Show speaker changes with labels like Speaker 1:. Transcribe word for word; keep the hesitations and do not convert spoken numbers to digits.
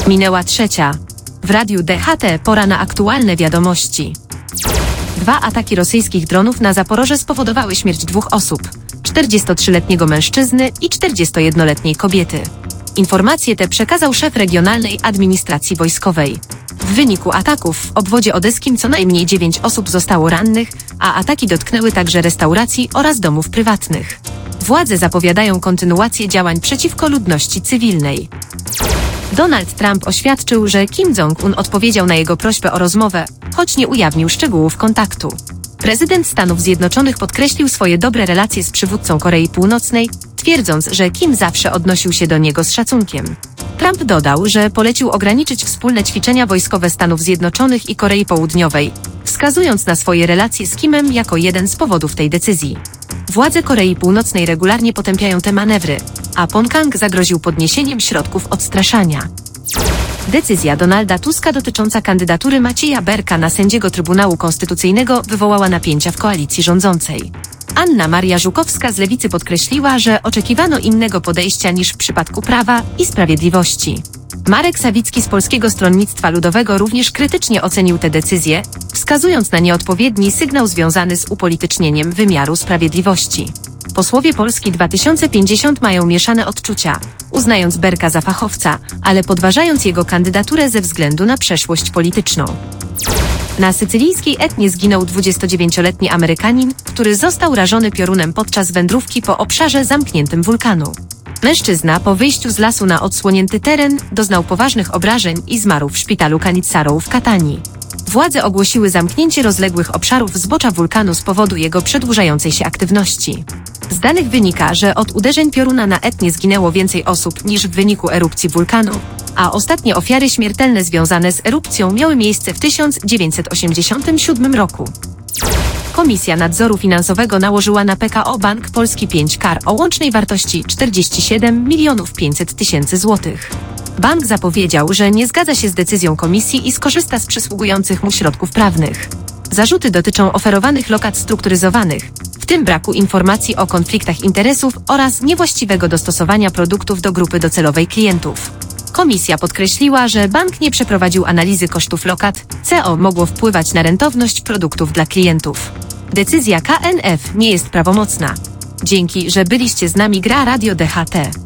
Speaker 1: Minęła trzecia. W Radiu D H T pora na aktualne wiadomości. Dwa ataki rosyjskich dronów na Zaporoże spowodowały śmierć dwóch osób, czterdziestotrzyletniego mężczyzny i czterdziestojednoletniej kobiety. Informacje te przekazał szef Regionalnej Administracji Wojskowej. W wyniku ataków w obwodzie odeskim co najmniej dziewięć osób zostało rannych, a ataki dotknęły także restauracji oraz domów prywatnych. Władze zapowiadają kontynuację działań przeciwko ludności cywilnej. Donald Trump oświadczył, że Kim Jong-un odpowiedział na jego prośbę o rozmowę, choć nie ujawnił szczegółów kontaktu. Prezydent Stanów Zjednoczonych podkreślił swoje dobre relacje z przywódcą Korei Północnej, twierdząc, że Kim zawsze odnosił się do niego z szacunkiem. Trump dodał, że polecił ograniczyć wspólne ćwiczenia wojskowe Stanów Zjednoczonych i Korei Południowej, wskazując na swoje relacje z Kimem jako jeden z powodów tej decyzji. Władze Korei Północnej regularnie potępiają te manewry, a Pjongjang zagroził podniesieniem środków odstraszania. Decyzja Donalda Tuska dotycząca kandydatury Macieja Berka na sędziego Trybunału Konstytucyjnego wywołała napięcia w koalicji rządzącej. Anna Maria Żukowska z Lewicy podkreśliła, że oczekiwano innego podejścia niż w przypadku Prawa i Sprawiedliwości. Marek Sawicki z Polskiego Stronnictwa Ludowego również krytycznie ocenił tę decyzję, wskazując na nieodpowiedni sygnał związany z upolitycznieniem wymiaru sprawiedliwości. Posłowie Polski dwa tysiące pięćdziesiąt mają mieszane odczucia, uznając Berka za fachowca, ale podważając jego kandydaturę ze względu na przeszłość polityczną. Na sycylijskiej Etnie zginął dwudziestodziewięcioletni Amerykanin, który został rażony piorunem podczas wędrówki po obszarze zamkniętym wulkanu. Mężczyzna po wyjściu z lasu na odsłonięty teren doznał poważnych obrażeń i zmarł w szpitalu Cannizzaro w Katanii. Władze ogłosiły zamknięcie rozległych obszarów zbocza wulkanu z powodu jego przedłużającej się aktywności. Z danych wynika, że od uderzeń pioruna na Etnie zginęło więcej osób niż w wyniku erupcji wulkanu, a ostatnie ofiary śmiertelne związane z erupcją miały miejsce w tysiąc dziewięćset osiemdziesiątym siódmym roku. Komisja Nadzoru Finansowego nałożyła na P K O Bank Polski pięć kar o łącznej wartości czterdzieści siedem milionów pięćset tysięcy złotych. Bank zapowiedział, że nie zgadza się z decyzją komisji i skorzysta z przysługujących mu środków prawnych. Zarzuty dotyczą oferowanych lokat strukturyzowanych, w tym braku informacji o konfliktach interesów oraz niewłaściwego dostosowania produktów do grupy docelowej klientów. Komisja podkreśliła, że bank nie przeprowadził analizy kosztów lokat, co mogło wpływać na rentowność produktów dla klientów. Decyzja K N F nie jest prawomocna. Dzięki, że byliście z nami. Gra Radio D H T.